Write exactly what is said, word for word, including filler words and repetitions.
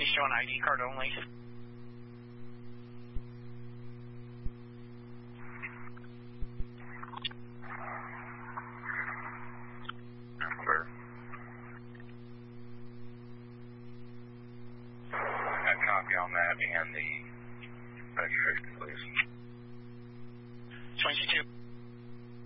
showing I D card only. I'm clear. A copy on that and the registration, please. twenty-two.